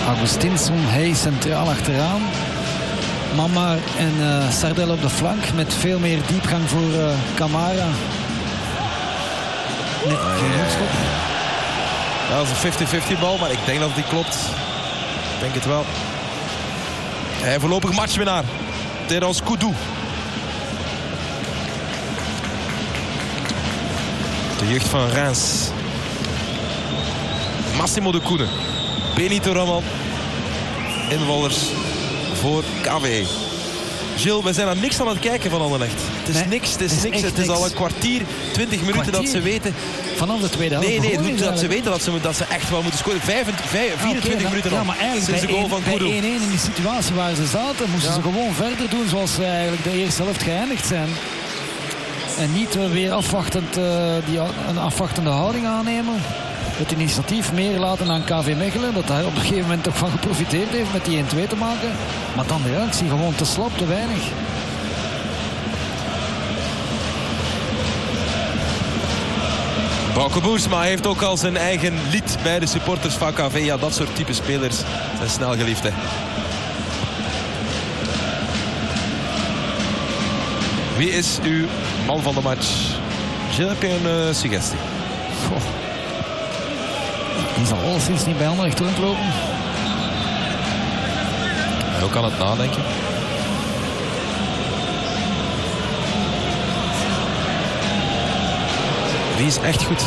Augustinsson, hij centraal achteraan. Mamar en Sardel op de flank met veel meer diepgang voor Camara. Net geen hoekschop. Ja, dat is een 50-50 bal, maar ik denk dat die klopt. Ik denk het wel. Hij voorlopig matchwinnaar. Terence Koudou. De jeugd van Reims. Massimo de Koene. Benito Raman. Inwallers voor KV. Gilles, we zijn aan niks aan het kijken van Anderlecht. Het is niks, het is niks. Het is al een kwartier, 20 minuten dat ze weten. Vanaf de tweede helft. Nee, dat ze weten dat ze echt wel moeten scoren. 24 minuten al. Ja, maar eigenlijk sinds de goal van Koudou. Bij 1-1 in die situatie waar ze zaten, moesten ze gewoon verder doen zoals ze eigenlijk de eerste helft geëindigd zijn. En niet weer een afwachtende houding aannemen. Het initiatief meer laten aan KV Mechelen. Dat hij op een gegeven moment toch van geprofiteerd heeft met die 1-2 te maken. Maar dan de reactie gewoon te slap, te weinig. Bauke Boersma heeft ook al zijn eigen lied bij de supporters van KV. Ja, dat soort type spelers zijn snel geliefd, hè. Wie is uw man van de match? Gilles, heb je een suggestie? Goh. Die zal alleszins niet bij Anderlecht rondlopen. Hoe kan het nadenken? Wie is echt goed?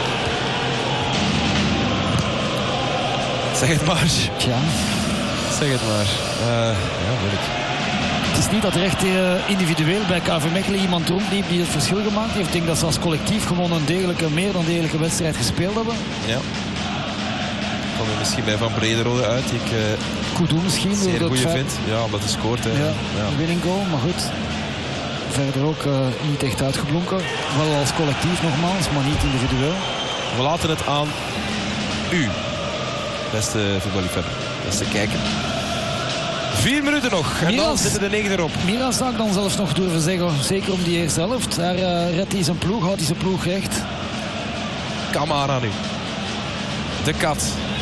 Zeg het maar. Tja. Zeg het maar. Ja, weet ik. Het is niet dat er echt individueel bij KV Mechelen iemand rondliep die het verschil gemaakt heeft. Ik denk dat ze als collectief gewoon een meer dan degelijke wedstrijd gespeeld hebben. Ja. Kom je misschien bij Van Brederode uit. Die ik Koudou misschien. zeer goeie vind. Ja, omdat hij scoort. Hè. Ja, een winning goal, maar goed. Verder ook niet echt uitgeblonken. Wel als collectief nogmaals, maar niet individueel. We laten het aan u, beste voetballiefhebber, beste kijker. 4 minuten nog en dan zitten de 9 erop. Miras zou ik dan zelfs nog durven zeggen. Zeker om die eerste helft. Daar redt hij zijn ploeg, houdt hij zijn ploeg recht. Camara nu. De kat.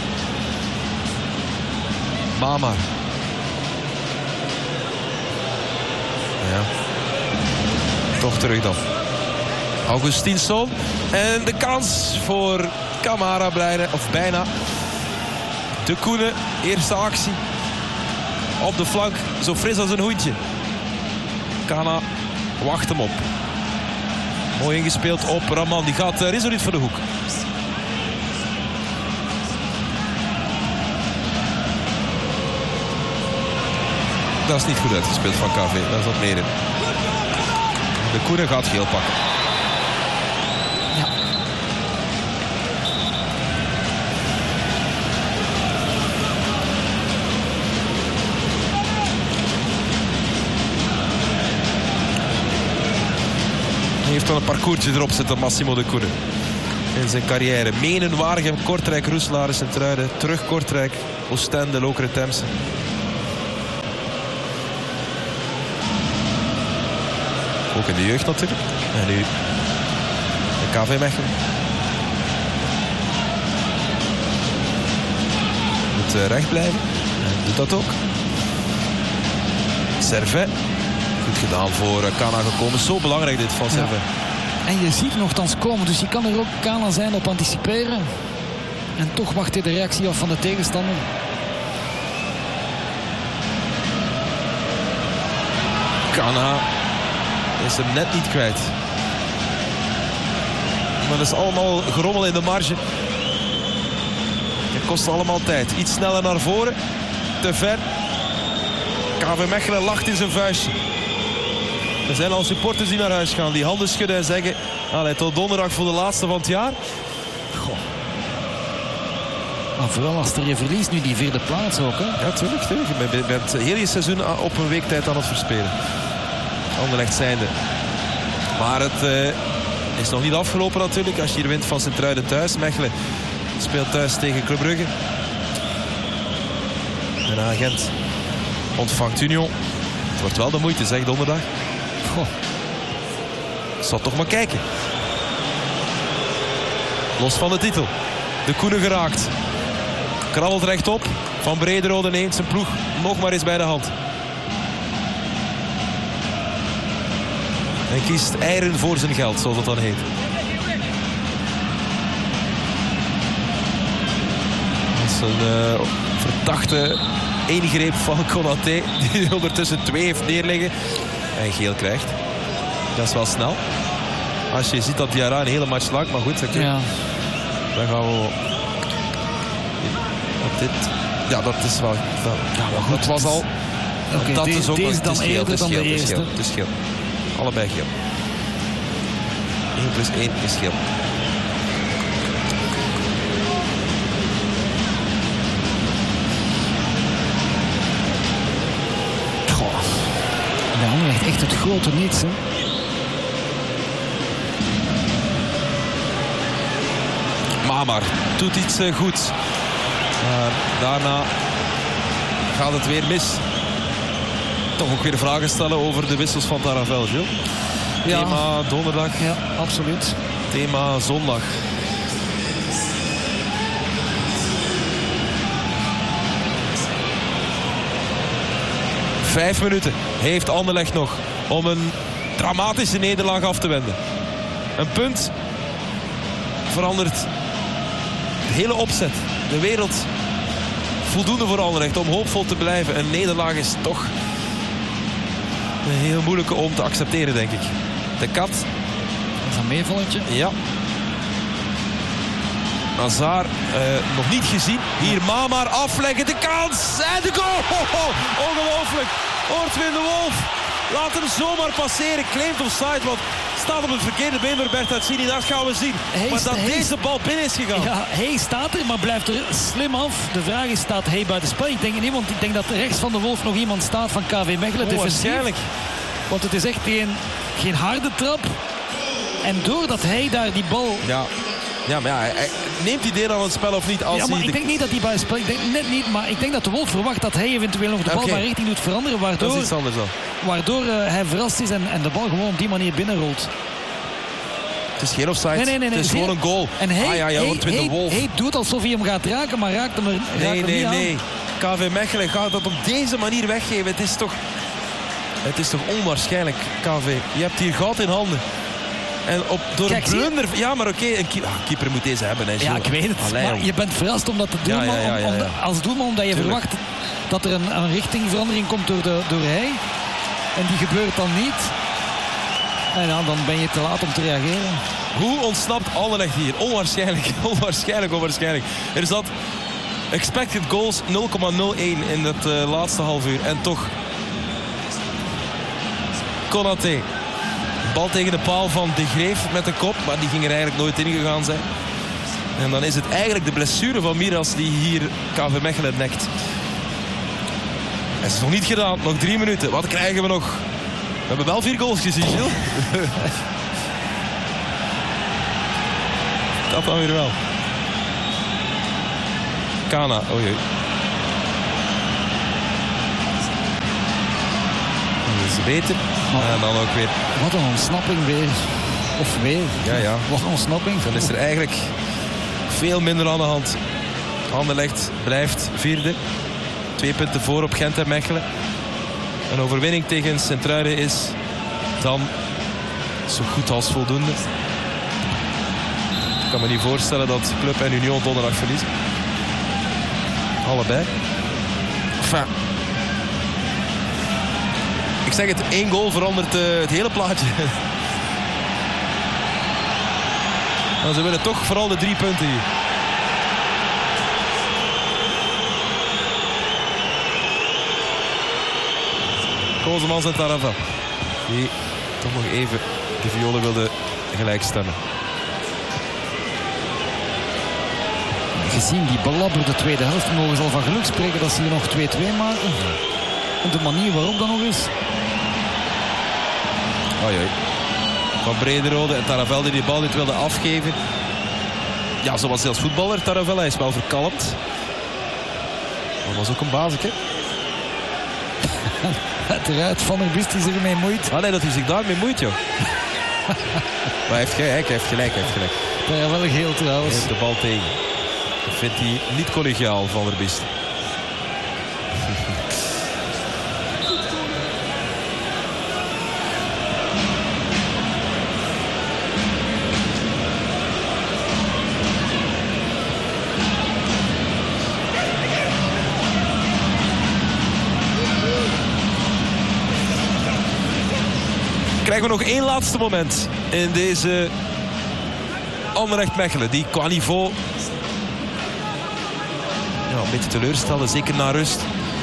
Mamar. Ja. Toch terug dan. Augustinsson. En de kans voor Camara bijna. De Koene, eerste actie. Op de flank, zo fris als een hoentje. Kana wacht hem op. Mooi ingespeeld op Raman. Die gaat resoluut voor de hoek. Dat is niet goed uitgespeeld van KV. Dat is wat meer in. De Koene gaat geel pakken. Ja. Hij heeft wel een parcoursje erop zitten, Massimo de Koene. In zijn carrière. Menen, Waregem, Kortrijk, Roeselare, Sint-Truiden. Terug Kortrijk, Oostende, Lokeren, Temse. Ook in de jeugd natuurlijk. En nu de KV Mechelen. Moet recht blijven. En doet dat ook. Servet. Goed gedaan voor Kana gekomen. Zo belangrijk dit van Servet. Ja. En je ziet nogthans komen. Dus je kan er ook Kana zijn op anticiperen. En toch wacht hij de reactie af van de tegenstander. Kana is hem net niet kwijt. Maar dat is allemaal gerommel in de marge. Het kost allemaal tijd. Iets sneller naar voren. Te ver. KV Mechelen lacht in zijn vuistje. Er zijn al supporters die naar huis gaan. Die handen schudden en zeggen... Allee, tot donderdag voor de laatste van het jaar. Goh. Maar vooral als er je verliest nu die 4e plaats ook. Hè? Ja, tuurlijk. Je bent het hele seizoen op een week tijd aan het verspelen. Anderlecht zijnde. Maar het is nog niet afgelopen natuurlijk. Als je hier wint van Sint-Truiden thuis. Mechelen speelt thuis tegen Club Brugge. En Agent ontvangt Union. Het wordt wel de moeite, zeg, donderdag. Goh. Ik zal toch maar kijken. Los van de titel. De Koene geraakt. Krabbelt rechtop. Van Brederode neemt zijn ploeg nog maar eens bij de hand. En kiest eieren voor zijn geld, zoals dat dan heet. Dat is een verdachte ingreep van Konaté, die ondertussen 2 heeft neerleggen en geel krijgt. Dat is wel snel. Als je ziet dat Diarra een hele match lang, maar goed, Ja. dan gaan we op dit. Ja, dat is wel. Dat was al. Oké, Dat is ook deze het dan is geel, eerder het is dan de geel, het is eerste. geel, het is geel. Allebei geel. 1+1 is geel. Goh. De Anderlecht echt het grote niets, hè. Mamar doet iets goeds. Maar daarna gaat het weer mis. Toch ook weer vragen stellen over de wissels van Taravel, Gilles. Ja. Thema donderdag, Ja, absoluut. thema zondag. Vijf minuten heeft Anderlecht nog om een dramatische nederlaag af te wenden. Een punt verandert de hele opzet. De wereld voldoende voor Anderlecht om hoopvol te blijven. Een nederlaag is toch een heel moeilijke om te accepteren, denk ik. De kat. Dat is een meevalletje. Ja. Hazard nog niet gezien. Hier Mamar afleggen. De kans. En de goal. Ongelooflijk. Oortwin de Wolf. Laat hem zomaar passeren. Claimt offside. Want staat op het verkeerde been door Bertazzini. Dat gaan we zien. Maar dat deze bal binnen is gegaan. Ja, hij staat er, maar blijft er slim af. De vraag is, staat hij buiten spel? Ik denk niet, want ik denk dat rechts van de Wolf nog iemand staat van KV Mechelen. Waarschijnlijk. Want het is echt geen harde trap. En doordat hij daar die bal... Ja, maar ja, hij neemt hij deel aan het spel of niet? Als Ja, maar hij ik denk niet dat hij buiten spel... Ik denk net niet, maar ik denk dat de Wolf verwacht dat hij eventueel nog de bal van richting doet veranderen. Dat is iets anders dan. Waardoor hij verrast is en de bal gewoon op die manier binnenrolt. Het is geen offside. Nee. Het is gewoon een goal. En Oortwin de Wolf. hij doet alsof hij hem gaat raken, maar raakt hem niet aan. KV Mechelen gaat dat op deze manier weggeven. Het is toch onwaarschijnlijk, KV. Je hebt hier goud in handen. En door Kijk, een blunder... Ja, maar oké, een keeper moet deze hebben. Hè, ja, ik weet het. Allee, maar je bent verrast omdat de doelman, als doelman, omdat je verwacht dat er een richtingverandering komt door hij. En die gebeurt dan niet. En dan ben je te laat om te reageren. Hoe ontsnapt Anderlecht hier? Onwaarschijnlijk. Onwaarschijnlijk. Er zat expected goals 0,01 in het laatste half uur. En toch... Konaté. Bal tegen de paal van De Greef met de kop. Maar die ging er eigenlijk nooit in gegaan zijn. En dan is het eigenlijk de blessure van Miras die hier KV Mechelen nekt. Het is nog niet gedaan. Nog 3 minuten. Wat krijgen we nog? We hebben wel 4 goals gezien, Gilles. Dat dan weer wel. Kana. Oh jee. Dat is beter. En dan ook weer. Wat een ontsnapping weer. Of weer. Ja. Wat een ontsnapping. Dan is er eigenlijk veel minder aan de hand. Anderlecht blijft 4e. 2 punten voor op Gent en Mechelen. Een overwinning tegen Sint-Truiden is dan zo goed als voldoende. Ik kan me niet voorstellen dat Club en Union donderdag verliezen. Allebei. Enfin. Ik zeg het, 1 goal verandert het hele plaatje. Maar ze willen toch vooral de 3 punten hier. Kozemans en Taravel. Die toch nog even de violen wilde gelijk stemmen. Gezien die belabberde tweede helft mogen ze al van geluk spreken dat ze hier nog 2-2 maken. En de manier waarop dat nog is. Oei. Van Brederode en Taravel die bal niet wilde afgeven. Ja, zoals zelfs voetballer Taravel. Hij is wel verkalmd. Dat was ook een basike. Uiteraard, Van der Bist is ermee moeit. Ah nee, dat hij zich daarmee moeit, joh. Maar hij heeft gelijk. Daar wel geel trouwens. Hij heeft de bal tegen. Dat vindt hij niet collegiaal, Van der Biest. Krijgen we nog één laatste moment in deze Anderlecht-Mechelen. Die qua niveau een beetje teleurstelde, zeker na rust.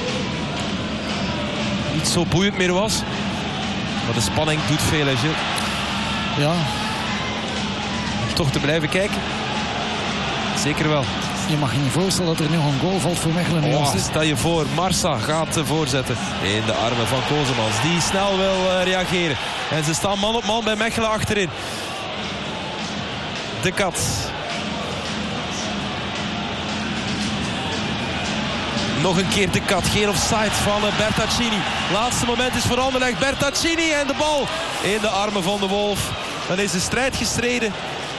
Niet zo boeiend meer was. Maar de spanning doet veel, hè, Gilles? Ja. Om toch te blijven kijken? Zeker wel. Je mag je niet voorstellen dat er nog een goal valt voor Mechelen. Stel je voor, Marsa gaat voorzetten in de armen van Kozemans. Die snel wil reageren. En ze staan man op man bij Mechelen achterin. De Kat. Nog een keer de Kat. Geen offside van Bertaccini. Laatste moment is voor Anderlecht. Bertaccini en de bal in de armen van de Wolf. Dan is de strijd gestreden.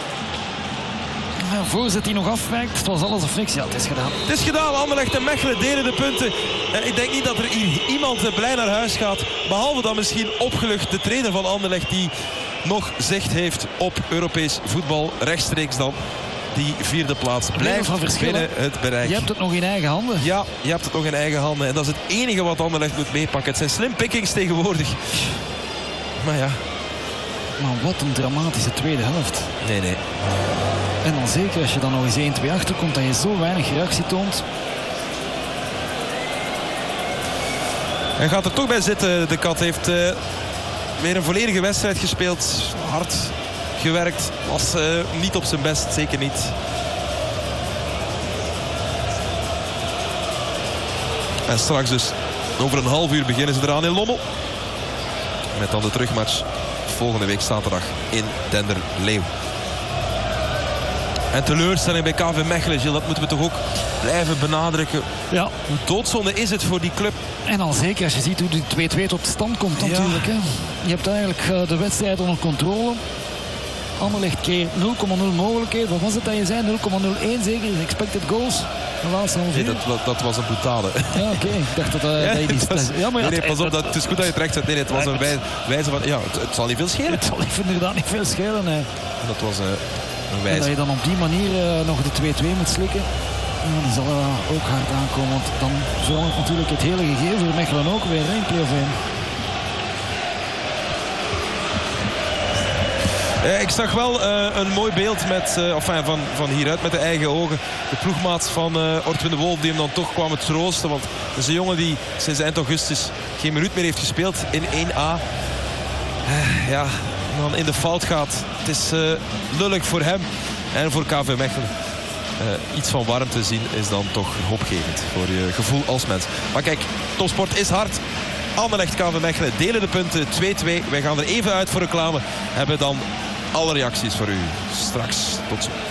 Voorzet die nog afwijkt. Het was alles of niks. Ja, het is gedaan. Het is gedaan. Anderlecht en Mechelen delen de punten. Ik denk niet dat er iemand blij naar huis gaat. Behalve dan misschien opgelucht de trainer van Anderlecht. Die nog zicht heeft op Europees voetbal. Rechtstreeks dan. Die vierde plaats blijft binnen het bereik. Je hebt het nog in eigen handen. Ja, je hebt het nog in eigen handen. En dat is het enige wat Anderlecht moet meepakken. Het zijn slim pickings tegenwoordig. Maar ja. Maar wat een dramatische tweede helft. Nee. En dan zeker als je dan nog eens 1-2 achterkomt, dat je zo weinig reactie toont. Hij gaat er toch bij zitten. De Kat heeft weer een volledige wedstrijd gespeeld. Hard gewerkt. Was niet op zijn best. Zeker niet. En straks dus over een half uur beginnen ze eraan in Lommel. Met dan de terugmatch volgende week zaterdag in Denderleeuw. En teleurstelling bij KV Mechelen, Gilles, dat moeten we toch ook blijven benadrukken. Ja. Hoe doodzonde is het voor die club. En al zeker als je ziet hoe die 2-2 tot stand komt natuurlijk. Hè. Je hebt eigenlijk de wedstrijd onder controle. Anderlecht keer 0,0 mogelijkheden. Wat was het dat je zei? 0,01 zeker? Expected goals. De laatste half uur. Nee, dat was een brutale. Ja, oké. Ik dacht dat je die... Ja, maar nee, pas op. Het is goed dat je het recht zet. Nee, het was een wijze van... Ja, het zal niet veel schelen. Het zal inderdaad niet veel schelen. Nee. Dat was een wijze. En dat je dan op die manier nog de 2-2 moet slikken. Ja, die zal ook hard aankomen. Want dan verandert natuurlijk het hele gegeven voor Mechelen ook weer in play-off 1. Ik zag wel een mooi beeld met, van hieruit met de eigen ogen. De ploegmaats van Ortwin de Wolf die hem dan toch kwamen troosten. Want het is een jongen die sinds eind augustus geen minuut meer heeft gespeeld in 1A. Ja, dan in de fout gaat. Het is lullig voor hem en voor KV Mechelen. Iets van warmte zien is dan toch hoopgevend voor je gevoel als mens. Maar kijk, topsport is hard. Anderlecht, KV Mechelen delen de punten 2-2. Wij gaan er even uit voor reclame. Hebben dan alle reacties voor u straks. Tot zo.